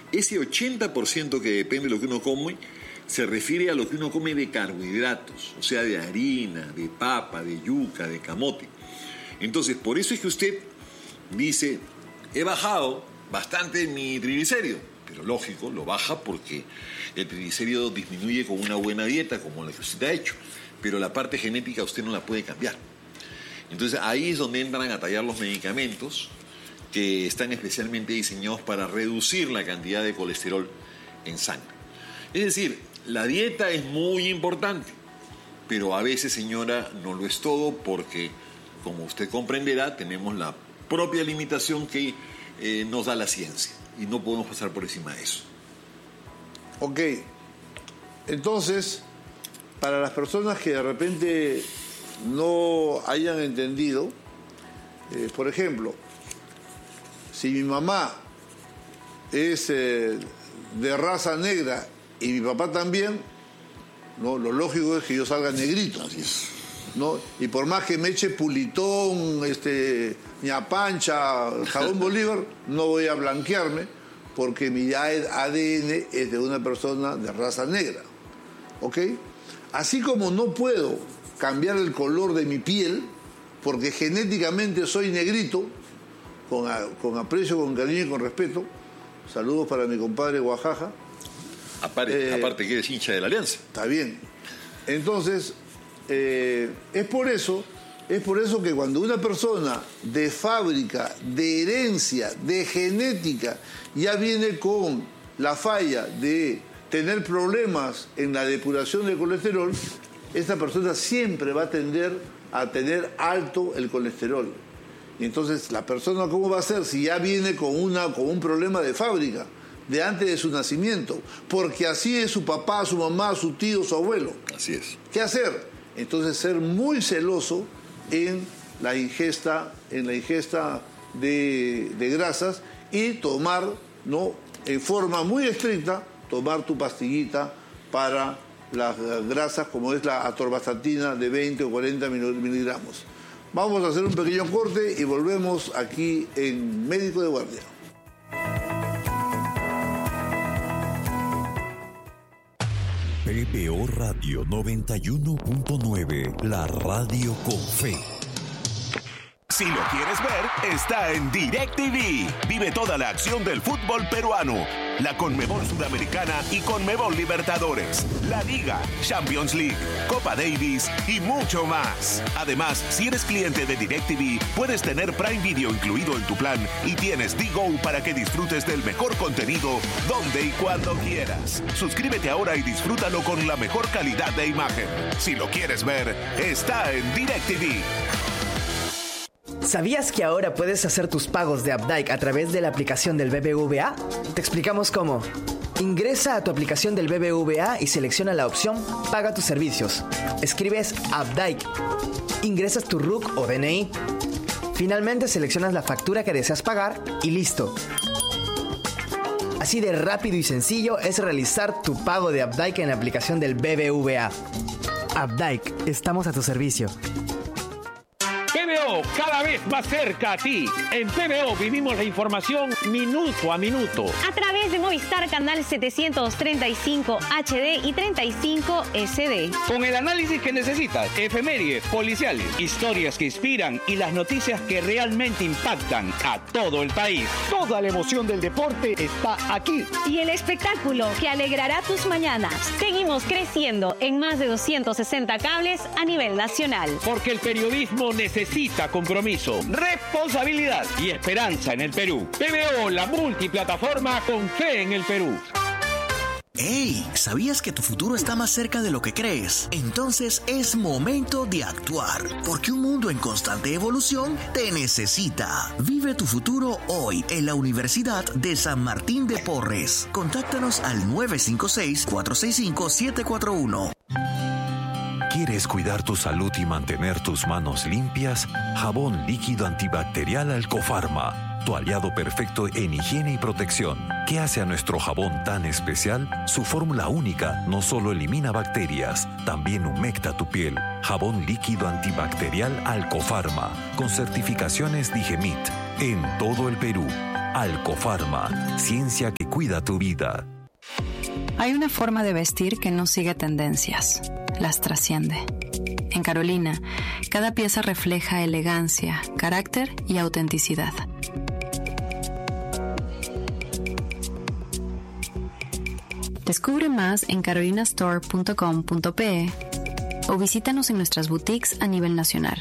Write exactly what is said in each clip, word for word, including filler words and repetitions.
ese ochenta por ciento que depende de lo que uno come se refiere a lo que uno come de carbohidratos, o sea, de harina, de papa, de yuca, de camote. Entonces, por eso es que usted dice, he bajado bastante mi triglicérido, pero lógico, lo baja porque el triglicérido disminuye con una buena dieta, como la que usted ha hecho, pero la parte genética usted no la puede cambiar. Entonces, ahí es donde entran a tallar los medicamentos que están especialmente diseñados para reducir la cantidad de colesterol en sangre. Es decir, la dieta es muy importante, pero a veces, señora, no lo es todo porque, como usted comprenderá, tenemos la propia limitación que eh, nos da la ciencia y no podemos pasar por encima de eso. Ok, entonces, para las personas que de repente no hayan entendido, eh, por ejemplo, si mi mamá es eh, de raza negra y mi papá también, ¿no? Lo lógico es que yo salga negrito. Así es. ¿No? Y por más que me eche Pulitón, este, ñapancha, jabón Bolívar, no voy a blanquearme porque mi A D N es de una persona de raza negra. ¿Ok? Así como no puedo cambiar el color de mi piel porque genéticamente soy negrito, con, con aprecio, con cariño y con respeto. Saludos para mi compadre Oaxaca. Aparte, eh, aparte que eres hincha de la Alianza. Está bien. Entonces, eh, es por eso, es por eso que cuando una persona de fábrica, de herencia, de genética, ya viene con la falla de tener problemas en la depuración del colesterol, esta persona siempre va a tender a tener alto el colesterol. Y entonces, la persona, ¿cómo va a ser si ya viene con, una, con un problema de fábrica, de antes de su nacimiento? Porque así es su papá, su mamá, su tío, su abuelo. Así es. ¿Qué hacer? Entonces, ser muy celoso en la ingesta, en la ingesta de, de grasas y tomar, ¿no?, en forma muy estricta, tomar tu pastillita para las grasas, como es la atorvastatina de veinte o cuarenta miligramos. Vamos a hacer un pequeño corte y volvemos aquí en Médico de Guardia. P B O Radio noventa y uno punto nueve, la radio con fe. Si lo quieres ver, está en DirecTV. Vive toda la acción del fútbol peruano, la Conmebol Sudamericana y Conmebol Libertadores, la Liga, Champions League, Copa Davis y mucho más. Además, si eres cliente de DirecTV, puedes tener Prime Video incluido en tu plan y tienes D-Go para que disfrutes del mejor contenido donde y cuando quieras. Suscríbete ahora y disfrútalo con la mejor calidad de imagen. Si lo quieres ver, está en DirecTV. ¿Sabías que ahora puedes hacer tus pagos de Updike a través de la aplicación del B B V A? Te explicamos cómo. Ingresa a tu aplicación del B B V A y selecciona la opción Paga tus servicios. Escribes Updike. Ingresas tu R U C o D N I. Finalmente seleccionas la factura que deseas pagar y listo. Así de rápido y sencillo es realizar tu pago de Updike en la aplicación del B B V A. Updike, estamos a tu servicio. P B O, cada vez más cerca a ti. En P B O vivimos la información minuto a minuto. A través de Movistar Canal setecientos treinta y cinco H D y treinta y cinco S D. Con el análisis que necesitas, efemérides, policiales, historias que inspiran y las noticias que realmente impactan a todo el país. Toda la emoción del deporte está aquí. Y el espectáculo que alegrará tus mañanas. Seguimos creciendo en más de doscientos sesenta cables a nivel nacional. Porque el periodismo necesita Necesita compromiso, responsabilidad y esperanza en el Perú. P B O, la multiplataforma con fe en el Perú. ¡Hey! ¿Sabías que tu futuro está más cerca de lo que crees? Entonces es momento de actuar, porque un mundo en constante evolución te necesita. Vive tu futuro hoy en la Universidad de San Martín de Porres. Contáctanos al nueve cinco seis, cuatro seis cinco, siete cuatro uno. ¿Quieres cuidar tu salud y mantener tus manos limpias? Jabón líquido antibacterial Alcofarma, tu aliado perfecto en higiene y protección. ¿Qué hace a nuestro jabón tan especial? Su fórmula única no solo elimina bacterias, también humecta tu piel. Jabón líquido antibacterial Alcofarma, con certificaciones Digemit, en todo el Perú. Alcofarma, ciencia que cuida tu vida. Hay una forma de vestir que no sigue tendencias, las trasciende. En Carolina, cada pieza refleja elegancia, carácter y autenticidad. Descubre más en carolina store punto com punto pe o visítanos en nuestras boutiques a nivel nacional.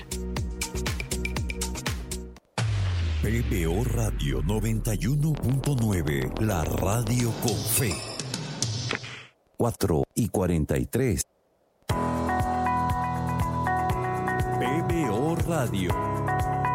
P B O Radio noventa y uno punto nueve, la radio con fe. cuatro y cuarenta y tres. P B O Radio.